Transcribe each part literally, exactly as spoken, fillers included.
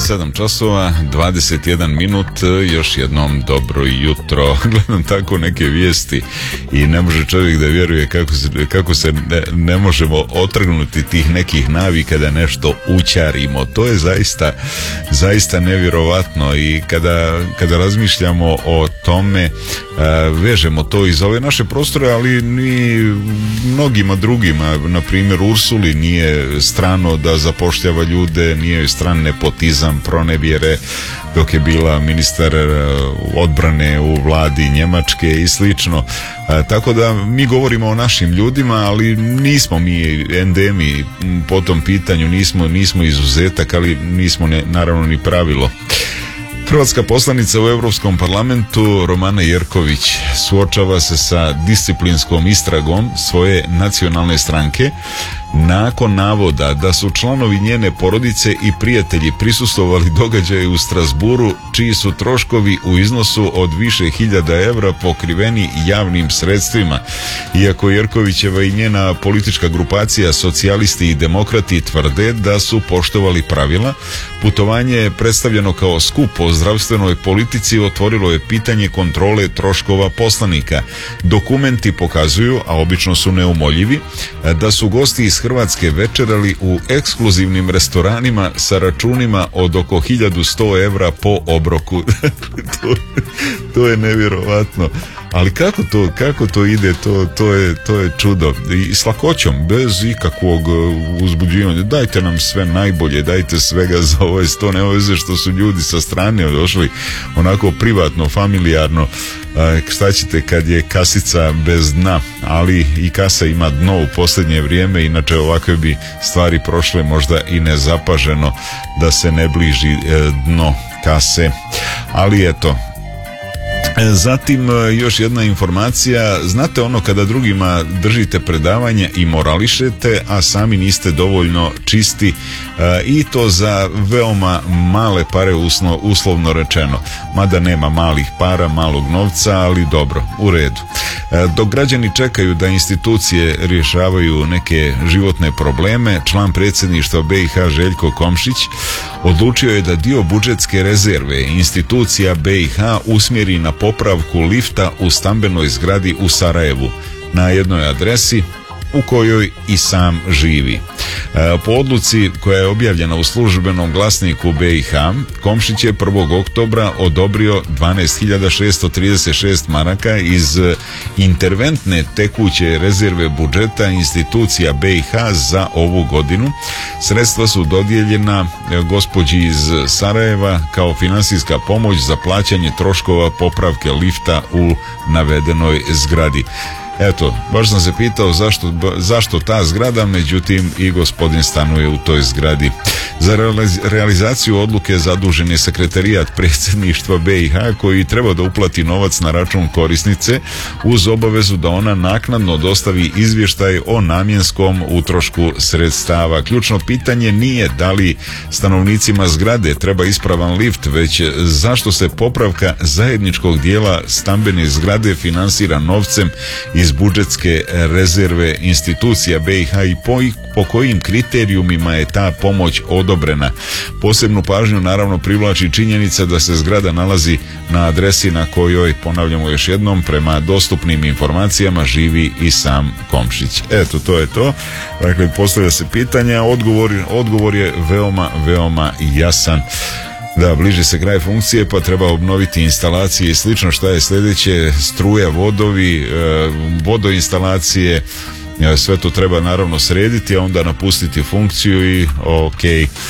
sedam časova, dvadeset jedan minut, još jednom dobro jutro. Gledam tako neke vijesti i ne može čovjek da vjeruje kako se, kako se ne, ne možemo otrgnuti tih nekih navika da nešto ućarimo. To je zaista, zaista nevjerovatno i kada, kada razmišljamo o tome, vežemo to iz ove naše prostore, ali ni mnogima drugima. Na primjer, Ursuli nije strano da zapošljava ljude, nije joj stran nepotizam, pronevjere dok je bila ministar odbrane u vladi Njemačke i slično. A, tako da mi govorimo o našim ljudima, ali nismo mi endemi po tom pitanju, nismo, nismo izuzetak, ali nismo ne, naravno ni pravilo. Hrvatska poslanica u Europskom parlamentu Romana Jerković suočava se sa disciplinskom istragom svoje nacionalne stranke nakon navoda da su članovi njene porodice i prijatelji prisustvovali događaju u Strasburu čiji su troškovi u iznosu od više hiljada evra pokriveni javnim sredstvima. Iako Jerkovićeva i njena politička grupacija Socijalisti i Demokrati tvrde da su poštovali pravila, putovanje je predstavljeno kao skup o zdravstvenoj politici otvorilo je pitanje kontrole troškova poslanika. Dokumenti pokazuju, a obično su neumoljivi, da su gosti iz Hrvatske večerali u ekskluzivnim restoranima sa računima od oko hiljadu sto evra po obroku. to, to je nevjerovatno. Ali kako to, kako to ide, to, to, je, to je čudo. I s lakoćom, bez ikakvog uzbuđivanja. Dajte nam sve najbolje, dajte svega za ovaj sto, nema veze što su ljudi sa strane došli onako privatno, familijarno. Šta ćete kad je kasica bez dna, ali i kasa ima dno u posljednje vrijeme, inače ovakve bi stvari prošle možda i nezapaženo da se ne bliži dno kase. Ali eto. Zatim još jedna informacija, znate ono kada drugima držite predavanja i morališete, a sami niste dovoljno čisti i to za veoma male pare, usno, uslovno rečeno, mada nema malih para, malog novca, ali dobro, u redu. Dok građani čekaju da institucije rješavaju neke životne probleme, član predsjedništva B i H Željko Komšić odlučio je da dio budžetske rezerve institucija B i H usmjeri na popravku lifta u stambenoj zgradi u Sarajevu, na jednoj adresi u kojoj i sam živi. Po odluci koja je objavljena u službenom glasniku B i H, Komšić je prvog oktobra odobrio dvanaest hiljada šesto trideset šest maraka iz interventne tekuće rezerve budžeta institucija B i H za ovu godinu. Sredstva su dodijeljena gospođi iz Sarajeva kao finansijska pomoć za plaćanje troškova popravke lifta u navedenoj zgradi. Eto, baš sam se pitao zašto, zašto ta zgrada, međutim i gospodin stanuje u toj zgradi. Za realizaciju odluke zadužen je sekretarijat predsjedništva B i H koji treba da uplati novac na račun korisnice uz obavezu da ona naknadno dostavi izvještaj o namjenskom utrošku sredstava. Ključno pitanje nije da li stanovnicima zgrade treba ispravan lift, već zašto se popravka zajedničkog dijela stambene zgrade finansira novcem iz budžetske rezerve institucija B i H i po, po kojim kriterijumima je ta pomoć odobrena. Posebnu pažnju naravno privlači činjenica da se zgrada nalazi na adresi na kojoj, ponavljamo još jednom, prema dostupnim informacijama živi i sam Komšić. Eto, to je to. Dakle, postavlja se pitanje, odgovor, odgovor je veoma, veoma jasan. Da, bliže se kraj funkcije pa treba obnoviti instalacije i slično. Šta je sljedeće? Struja, vodovi, vodoinstalacije, sve to treba naravno srediti, a onda napustiti funkciju i ok.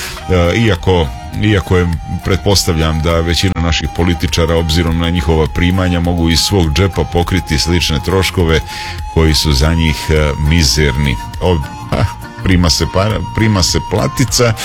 Iako, iako je, pretpostavljam da većina naših političara obzirom na njihova primanja mogu iz svog džepa pokriti slične troškove koji su za njih mizerni. Prima se, para, prima se platica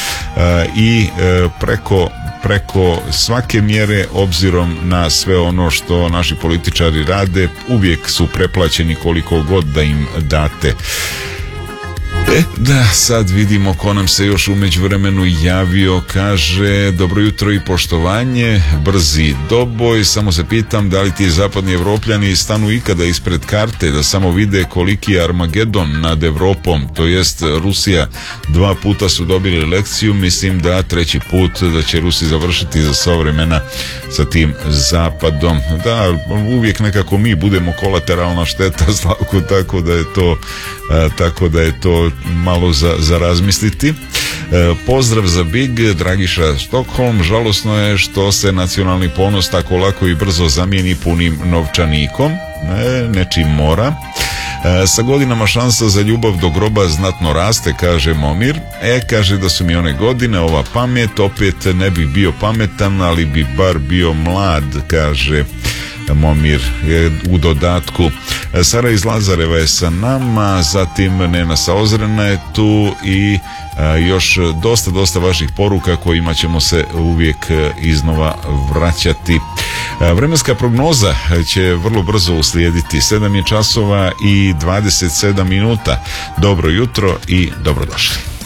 i preko preko svake mjere, obzirom na sve ono što naši političari rade, uvijek su preplaćeni koliko god da im date. E, da, sad vidimo ko nam se još u međuvremenu javio. Kaže, dobro jutro i poštovanje, brzi doboj, samo se pitam da li ti zapadni Evropljani stanu ikada ispred karte da samo vide koliki je Armagedon nad Evropom, to jest Rusija. Dva puta su dobili lekciju, mislim da treći put da će Rusi završiti za sva vremena sa tim zapadom. Da, uvijek nekako mi budemo kolateralna šteta, Slavko, tako da je to a, tako da je to malo za, za razmisliti. E, pozdrav za Big, Dragiša Stockholm. Žalosno je što se nacionalni ponos tako lako i brzo zamijeni punim novčanikom. E, nečim mora. E, sa godinama šansa za ljubav do groba znatno raste, kaže Momir. E, kaže da su mi one godine, ova pamet, opet ne bih bio pametan, ali bi bar bio mlad, kaže Momir u dodatku. Sara iz Lazareva je sa nama, zatim Nena sa Ozrena je tu i a, još dosta, dosta vaših poruka kojima ćemo se uvijek iznova vraćati. A, vremenska prognoza će vrlo brzo uslijediti. sedam je časova i dvadeset sedam minuta. Dobro jutro i dobrodošli.